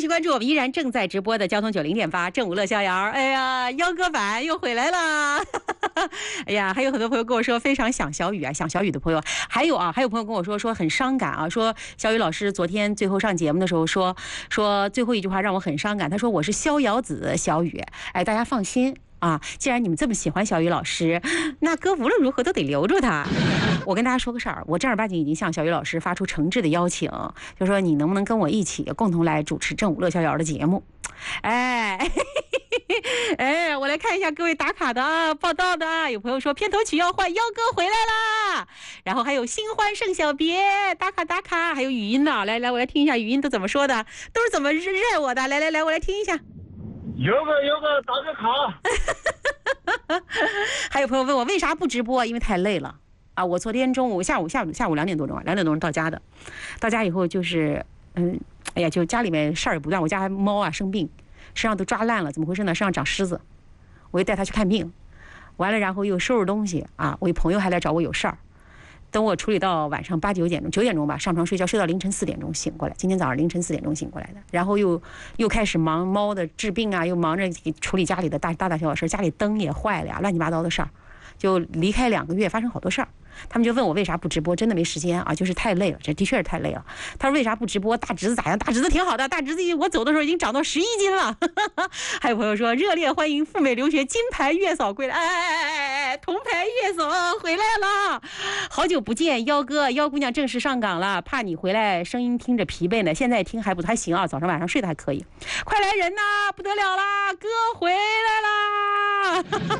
续关注我们依然正在直播的交通90.8正午乐逍遥。哎呀，幺哥版又回来了。哎呀，还有很多朋友跟我说非常想小雨啊，想小雨的朋友，还有朋友跟我说很伤感啊，说小雨老师昨天最后上节目的时候说最后一句话让我很伤感，他说我是逍遥子小雨。哎，大家放心啊，既然你们这么喜欢小雨老师，那哥无论如何都得留住他。我跟大家说个事儿，我正儿八经已经向小雨老师发出诚挚的邀请，就说你能不能跟我一起共同来主持正午乐逍遥的节目。哎哎，我来看一下各位打卡的啊，报道的啊，有朋友说片头曲要换，幺哥回来啦，然后还有新欢胜小别，打卡，还有语音的，来我来听一下语音都怎么说的，都是怎么认我的，来我来听一下。 有个打个卡。 还有朋友问我为啥不直播，因为太累了啊！我昨天中午下午2点多钟2点多钟到家的，到家以后就是哎呀，就家里面事儿不断，我家还猫啊生病，身上都抓烂了，怎么回事呢？身上长虱子，我又带它去看病，完了然后又收拾东西啊，我一朋友还来找我有事儿。等我处理到晚上8、9点钟，9点钟吧，上床睡觉，睡到凌晨4点钟醒过来。今天早上凌晨4点钟醒过来的，然后又开始忙猫的治病啊，又忙着处理家里的大小事，家里灯也坏了呀，乱七八糟的事儿，就离开2个月，发生好多事儿。他们就问我为啥不直播，真的没时间啊，就是太累了，这的确是太累了。他说为啥不直播？大侄子咋样？大侄子挺好的，大侄子我走的时候已经长到11斤了。还有朋友说热烈欢迎赴美留学金牌月嫂归来，哎，铜牌月嫂回来了，好久不见，幺哥幺姑娘正式上岗了，怕你回来声音听着疲惫呢，现在听还行啊，早上晚上睡得还可以。快来人呐，不得了啦，哥回来啦！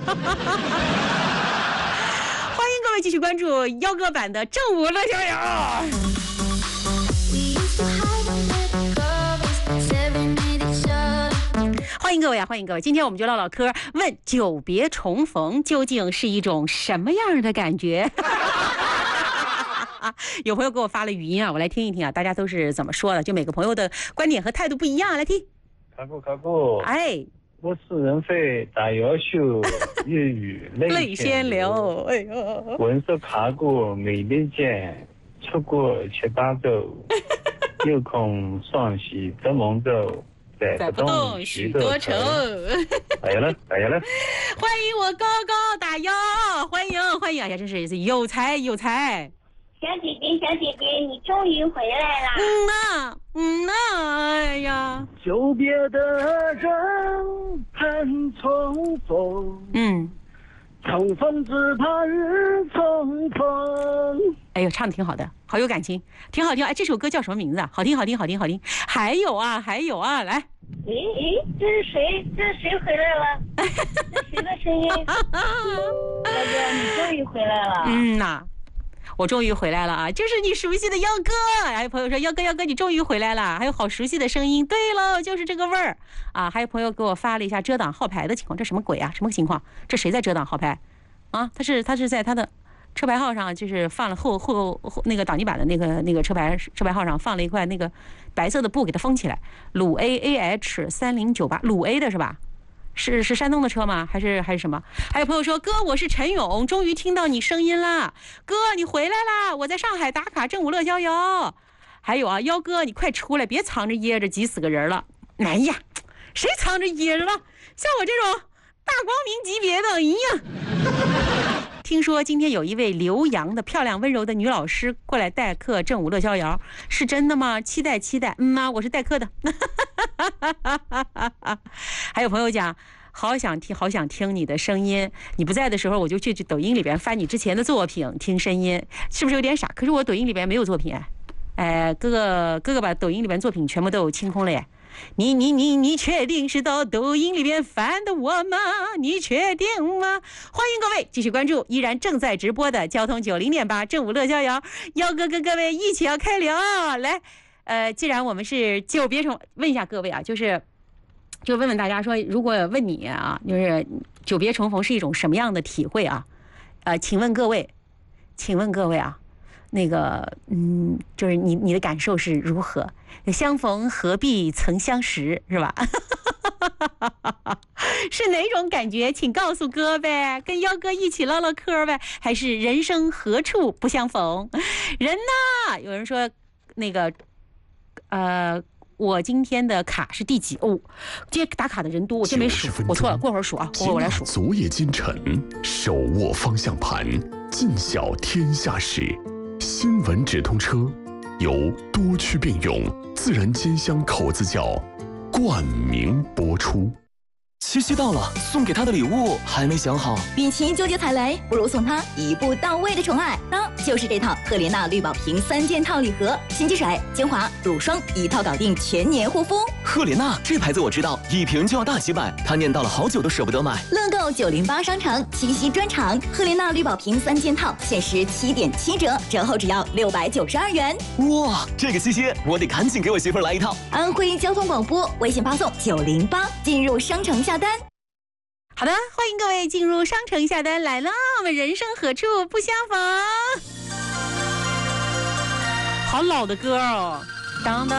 欢迎各位继续关注幺哥版的正午乐逍遥。欢迎各位啊，欢迎各位！今天我们就唠唠嗑，问久别重逢究竟是一种什么样的感觉？有朋友给我发了语音啊，我来听一听啊，大家都是怎么说的？就每个朋友的观点和态度不一样，来听。 卡过， 哎。 我是人非大优秀，日语泪先流。 哎呦， 文手卡过没得见，出国去打走，有空双喜得梦走，再不动许多愁。哎呀了！ 欢迎我高高打腰，欢迎！哎呀，真是有才！ 小姐姐，你终于回来了。 哎呀， 久别的人很重逢，重逢只怕日重逢。 哎呦，唱的挺好的，好有感情，挺好听。哎，这首歌叫什么名字啊？好听。还有啊，来。 这是谁回来了？这谁的声音？大哥，你终于回来了。 我终于回来了啊！就是你熟悉的幺哥。还有朋友说幺哥你终于回来了，还有好熟悉的声音。对喽，就是这个味儿啊！还有朋友给我发了一下遮挡号牌的情况，这什么鬼啊？什么情况？这谁在遮挡号牌啊？他是在他的车牌号上，就是放了后那个挡泥板的那个车牌号上放了一块那个白色的布给它封起来。鲁 AAH3098，鲁 A 的是吧？是山东的车吗？还是什么？还有朋友说哥，我是陈勇，终于听到你声音啦！哥，你回来啦！我在上海打卡正午乐逍遥。还有啊，幺哥，你快出来，别藏着掖着，急死个人了！哎呀，谁藏着掖着了？像我这种大光明级别的，哎呀！听说今天有一位留洋的漂亮温柔的女老师过来代课正午乐逍遥，是真的吗？期待。我是代课的。还有朋友讲好想听你的声音，你不在的时候我就去抖音里边翻你之前的作品听声音，是不是有点傻？可是我抖音里边没有作品哥哥把抖音里边作品全部都有清空了耶。你确定是到抖音里边翻的我吗？你确定吗？欢迎各位继续关注依然正在直播的交通90.8正午乐逍遥，幺哥跟各位一起要开聊。来既然我们是久别重，问一下各位啊，就问问大家说，如果问你啊，就是久别重逢是一种什么样的体会啊？请问各位啊，那个就是你的感受是如何？相逢何必曾相识，是吧？是哪种感觉？请告诉哥呗，跟幺哥一起唠唠嗑呗，还是人生何处不相逢？人呐，有人说那个我今天的卡是第几？哦，今天打卡的人多，我今天没数，我错了，过会儿数啊，过会儿我来数。 昨夜今晨，手握方向盘，尽晓天下事。新闻直通车，由多区并用自然煎香口子窖冠名播出。 七夕到了，送给他的礼物还没想好。 与其纠结踩雷，不如送他一步到位的宠爱。那就是这套赫莲娜绿宝瓶3件套礼盒，洗洁水、精华、乳霜一套搞定全年护肤。 赫莲娜这牌子我知道，一瓶就要大几百，他念叨了好久都舍不得买。 乐购908商城七夕专场，赫莲娜绿宝瓶3件套限时7.7折，折后只要692元。 哇，这个七夕我得赶紧给我媳妇来一套。 安徽交通广播微信发送908，进入商城下单。 好的，欢迎各位进入商城下单来了，我们人生何处不相逢。好老的歌哦，当当。